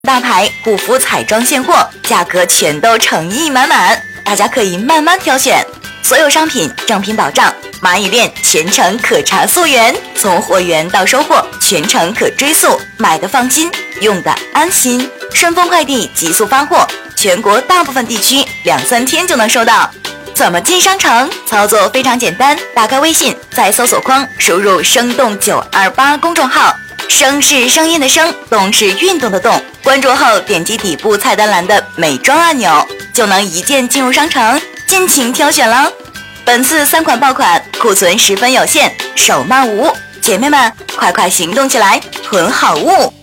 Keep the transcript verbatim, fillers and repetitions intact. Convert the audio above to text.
大牌护肤彩妆现货，价格全都诚意满满，大家可以慢慢挑选。所有商品正品保障，蚂蚁链全程可查溯源，从货源到收货全程可追溯，买的放心，用的安心。顺丰快递极速发货，全国大部分地区两三天就能收到。怎么进商城？操作非常简单，打开微信，在搜索框输入生动九二八公众号，声是声音的声，动是运动的动，关注后点击底部菜单栏的美妆按钮，就能一键进入商城，尽情挑选了。本次三款爆款库存十分有限，手慢无，姐妹们快快行动起来，囤好物。